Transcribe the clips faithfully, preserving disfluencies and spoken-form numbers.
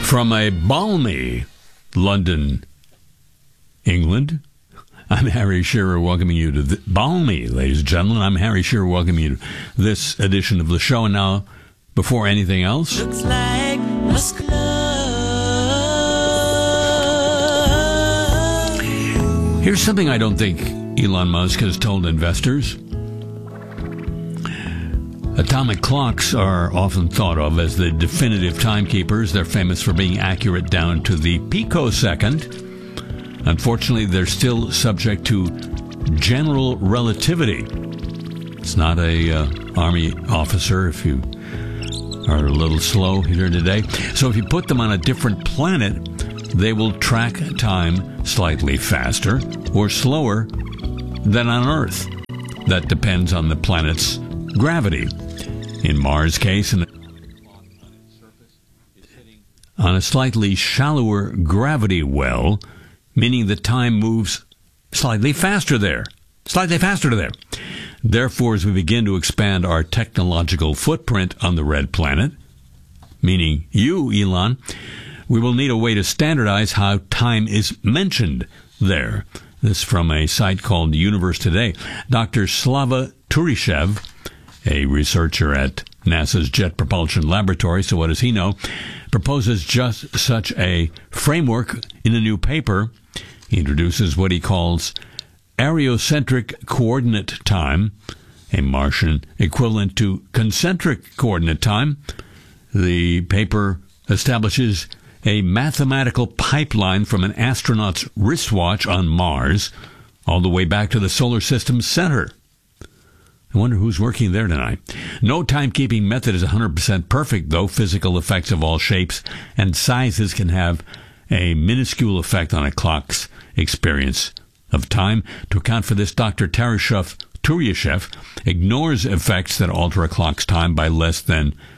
From a balmy London, England, I'm Harry Shearer welcoming you to the, balmy, ladies and gentlemen. I'm Harry Shearer welcoming you to this edition of the show. And now, before anything else, looks like Musk love. Here's something I don't think Elon Musk has told investors. Atomic clocks are often thought of as the definitive timekeepers. They're famous for being accurate down to the picosecond. Unfortunately, they're still subject to general relativity. It's not a uh, Army officer if you are a little slow here today. So if you put them on a different planet, they will track time slightly faster or slower than on Earth. That depends on the planet's gravity. In Mars' case, an on a slightly shallower gravity well, meaning the time moves slightly faster there. Slightly faster there. Therefore, as we begin to expand our technological footprint on the red planet, meaning you, Elon, we will need a way to standardize how time is mentioned there. This from a site called Universe Today. Doctor Slava Turishev, a researcher at NASA's Jet Propulsion Laboratory, so what does he know, proposes just such a framework in a new paper. He introduces what he calls areocentric coordinate time, a Martian equivalent to concentric coordinate time. The paper establishes a mathematical pipeline from an astronaut's wristwatch on Mars all the way back to the solar system's center. I wonder who's working there tonight. No timekeeping method is one hundred percent perfect, though. Physical effects of all shapes and sizes can have a minuscule effect on a clock's experience of time. To account for this, Doctor Tarishev Turyashev ignores effects that alter a clock's time by less than zero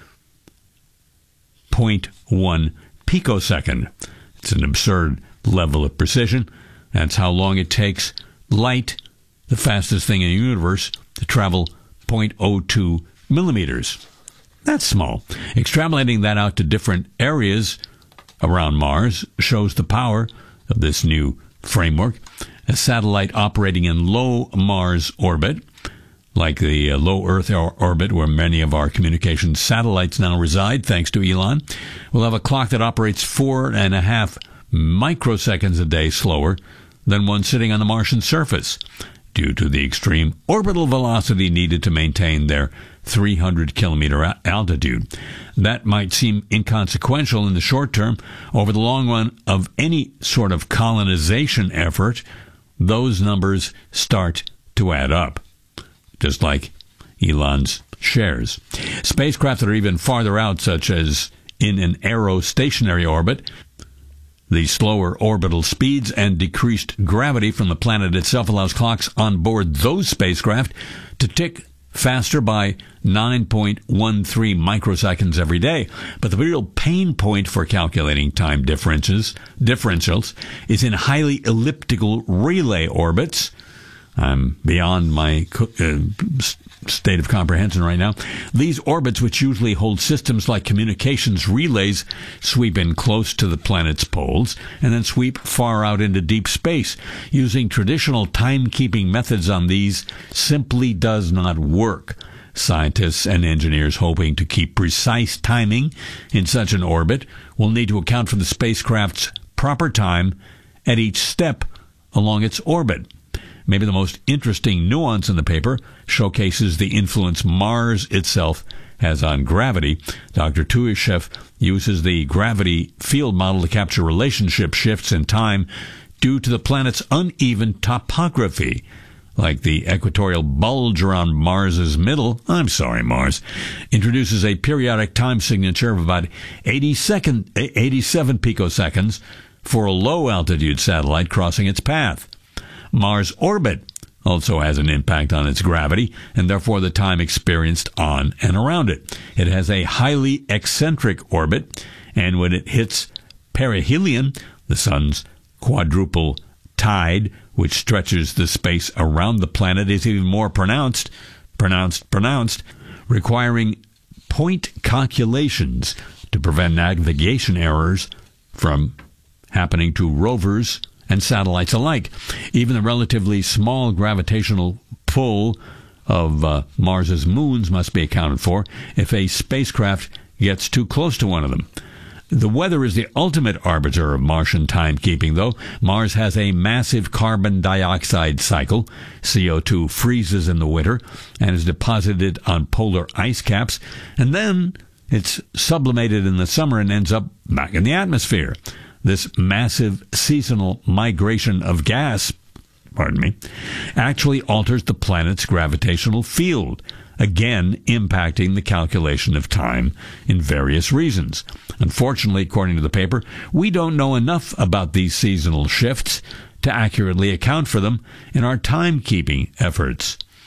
point one picosecond. It's an absurd level of precision. That's how long it takes light, the fastest thing in the universe, to travel zero point zero two millimeters. That's small. Extrapolating that out to different areas around Mars shows the power of this new framework. A satellite operating in low Mars orbit, like the uh, low Earth or- orbit where many of our communications satellites now reside, thanks to Elon, will have a clock that operates four and a half microseconds a day slower than one sitting on the Martian surface, due to the extreme orbital velocity needed to maintain their three hundred kilometer a- altitude. That might seem inconsequential in the short term. Over the long run of any sort of colonization effort, those numbers start to add up, just like Elon's shares. Spacecraft that are even farther out, such as in an aerostationary orbit, the slower orbital speeds and decreased gravity from the planet itself allows clocks on board those spacecraft to tick faster by nine point one three microseconds every day. But the real pain point for calculating time differences, differentials is in highly elliptical relay orbits. I'm beyond my uh, state of comprehension right now. These orbits, which usually hold systems like communications relays, sweep in close to the planet's poles and then sweep far out into deep space. Using traditional timekeeping methods on these simply does not work. Scientists and engineers hoping to keep precise timing in such an orbit will need to account for the spacecraft's proper time at each step along its orbit. Maybe the most interesting nuance in the paper showcases the influence Mars itself has on gravity. Doctor Turishev uses the gravity field model to capture relationship shifts in time due to the planet's uneven topography, like the equatorial bulge around Mars's middle. I'm sorry, Mars. Introduces a periodic time signature of about eighty-seven picoseconds for a low-altitude satellite crossing its path. Mars' orbit also has an impact on its gravity, and therefore the time experienced on and around it. It has a highly eccentric orbit, and when it hits perihelion, the sun's quadruple tide, which stretches the space around the planet, is even more pronounced, pronounced, pronounced, requiring point calculations to prevent navigation errors from happening to rovers and satellites alike. Even the relatively small gravitational pull of uh, Mars's moons must be accounted for if a spacecraft gets too close to one of them. The weather is the ultimate arbiter of Martian timekeeping, though. Mars has a massive carbon dioxide cycle. C O two freezes in the winter and is deposited on polar ice caps, and then it's sublimated in the summer and ends up back in the atmosphere. This massive seasonal migration of gas, pardon me, actually alters the planet's gravitational field, again impacting the calculation of time in various reasons. Unfortunately, according to the paper, we don't know enough about these seasonal shifts to accurately account for them in our timekeeping efforts.